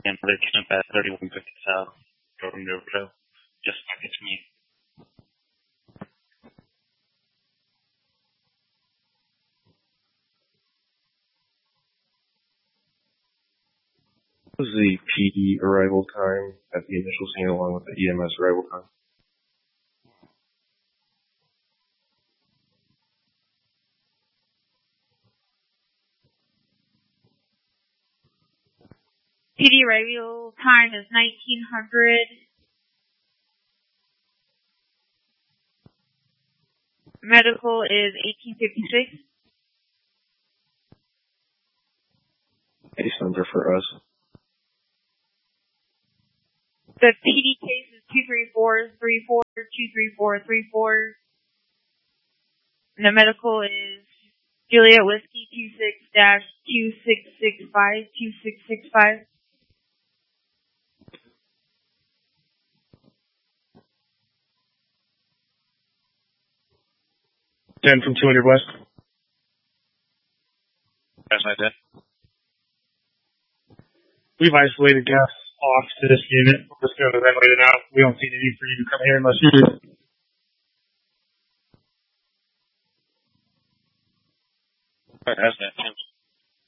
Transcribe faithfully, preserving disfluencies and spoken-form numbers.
and prediction of that thirty-one fifty south, Jordan River Trail. Just package me. What was the P D arrival time at the initial scene along with the E M S arrival time? P D arrival time is nineteen hundred. Medical is eighteen fifty-six. Case number for us. The P D case is two three four three four, two three four three four. And the medical is Juliet Whiskey two six dash two six six five, two six six five. ten from two hundred West. That's my ten. We've isolated gas off to this unit. We're just going to ventilate it out. We don't see the need for you to come here unless you do. Alright, that's